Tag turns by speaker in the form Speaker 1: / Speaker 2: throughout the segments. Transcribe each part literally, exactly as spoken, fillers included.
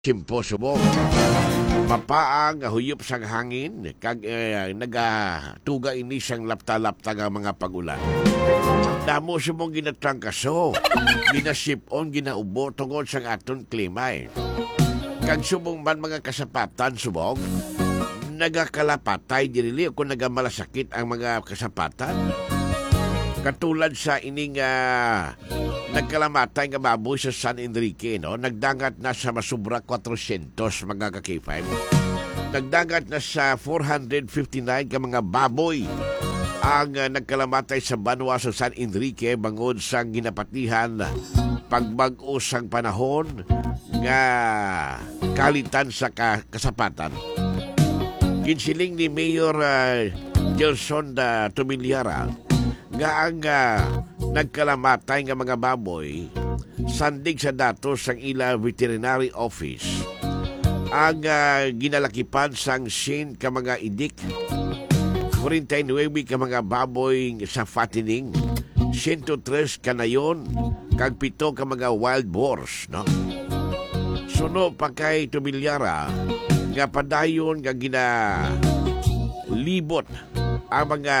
Speaker 1: Simpo subong. Mapaang huyop sang hangin kag eh, nagatuga ini sang lapta-lapta nga mga pagulan. Damo subong ginatrangkaso, ginasipon, ginaubo tungod sang aton klima eh. Kag subong man mga kasapatan subong, nagakalapatay dirili kung nagamalasakit ang mga kasapatan. Katulad sa ining uh, nagkalamatay nga baboy sa San Enrique, no? Nagdangat na sa masubra four hundred mga ka-K five. Nagdangat na sa four hundred fifty-nine ka mga baboy ang uh, nagkalamatay sa banwa sa San Enrique bangod sa ginapatihan pagbag-o sang panahon nga kalitan sa ka- kasapatan. Kinsiling ni Mayor uh, Gelson da Tumilyara nga ang uh, nagkalamatay nga mga baboy sandig sa datos sang ila veterinary office ang uh, ginalakipan sang sin ka mga idik forty-nine ka mga baboy sa fattening one oh three kanayon kag pito ka mga wild boars, no? Suno pa kay Tumilyara nga padayon nga gina libot ang mga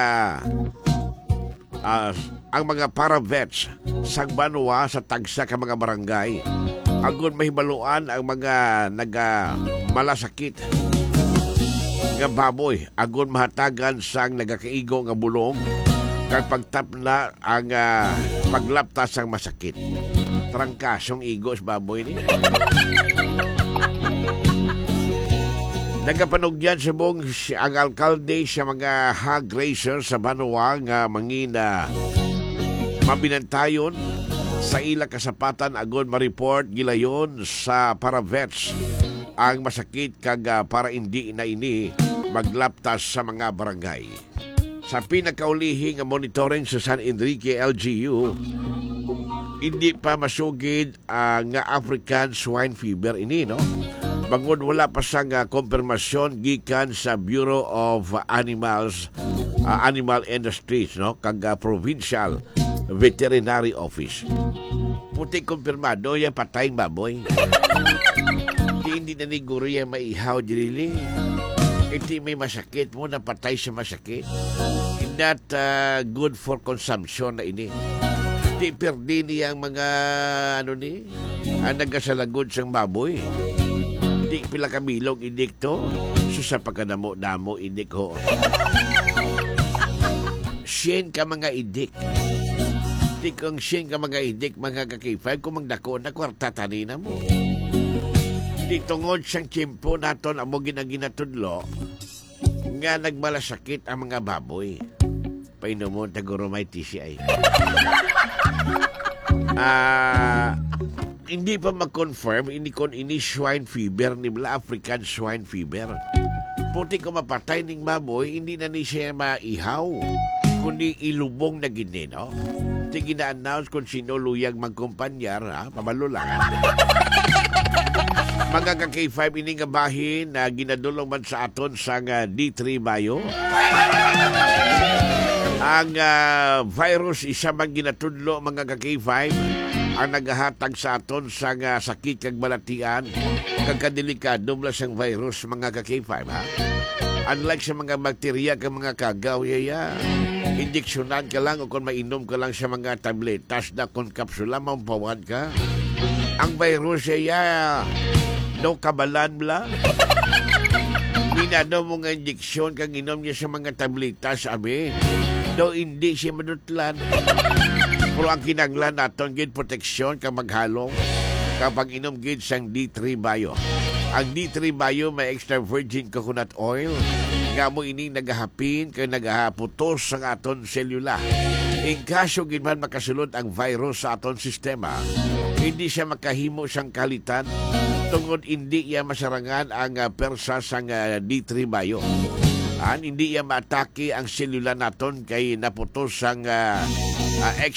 Speaker 1: Uh, ang mga paravets sa banwa sa tagsa ka mga barangay agon mahibaluan ang mga naga malasakit nga baboy agon mahatagan sang nagakaigo nga bulong kag pagtapna ang uh, paglaptas sang masakit. Trangkasong igos baboy ni. Nagapanugyan sa buong ang alkalde sa mga hog racer sa Banwa nga mangina mabinantayon sa ila kasapatan agon ma-report gilayon sa paravets ang masakit kag uh, para hindi na ini maglaptas sa mga barangay. Sa pinakaulihi nga monitoring sa San Enrique L G U, hindi pa masugid ang uh, African swine fever ini, no? Bangod wala pa sang uh, konfirmasyon gikan sa Bureau of Animals uh, Animal Industries, no, kag uh, Provincial Veterinary Office. Puti konfirmado yung patay baboy. Di hindi na niguro yung maihaw dirili. Iti may masakit mo na patay sa masakit. Not uh, good for consumption na ini. Di perdi niya ang mga ano ni ang nagasalagod sang baboy. Di pila kabilog idik to. So sa pagkadamo-damo idik ho. Sien ka mga idik. Di kung sien ka mga idik mga ka-K five kung magdako na kwarta tanina mo. Di tungod siyang tiyempo naton amo ginaginatudlo nga nagmalasakit ang mga baboy. Painomon taguro may T C I. Ah... Uh, hindi pa mag-confirm ini kon ini swine fever ni bla African swine fever. Puti ko mapatay ning baboy, hindi na ni siya maihaw, kundi ilubong na gini, no? Di gina-announce kung sino luyag magkumpanyar, ha? Pabalo lang. Mga ka-K five ini nga bahin na ginadulong man sa aton sa uh, D three Bayo. Ang uh, virus isa man ginatudlo mga ka-K five ang nagahatag sa aton sa uh, sakit kag balatian kag kadelikado mula sang virus mga ka-K five, ha. Unlike sa mga bakterya kag mga kagaw yaya, injeksyonan ka lang o kung mainom ka lang sa mga tabletas na kung kapsula mampawan ka. Ang virus yaya no kabalan bla. Minado mo nga injeksyon kag inom niya sa mga tabletas abi. Do hindi siya madutlan. Pero ang kinanglan naton gid proteksyon kag maghalong kapag inom gid sang D three Bayo. Ang D three Bayo may extra virgin coconut oil nga mo ini nagahapin kay nagahaputos sang aton selula. In kaso gid man makasulod ang virus sa aton sistema, hindi siya makahimo sang kalitan tungod hindi iya masarangan ang uh, persa sang uh, D three Bayo. An hindi iya maatake ang selula naton kay naputos sang uh, uh,